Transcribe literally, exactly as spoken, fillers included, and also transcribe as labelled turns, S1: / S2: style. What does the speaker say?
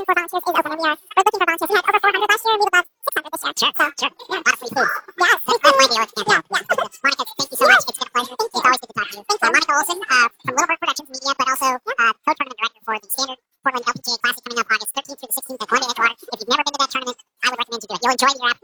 S1: for volunteers is open, and we are we're looking for volunteers. We had over four hundred last year, and we would love six hundred this year.
S2: Sure,
S1: so,
S2: sure.
S1: Yeah.
S2: A lot of free food.
S1: Yes,
S2: That's, that's my deal. It's fantastic.
S1: Yeah, yeah.
S2: Monica, thank you so much. It's been a pleasure.
S1: Thank
S2: It's
S1: you.
S2: always good to talk to you.
S1: Thank
S2: Uh,
S1: you.
S2: Monica Olson uh, from Littlebird Productions Media, but also uh, co-tournament director for the Standard Portland L P G A Classic coming up August thirteenth through the sixteenth at Columbia Edgewater. If you've never been to that tournament, I would recommend you do it. You'll enjoy your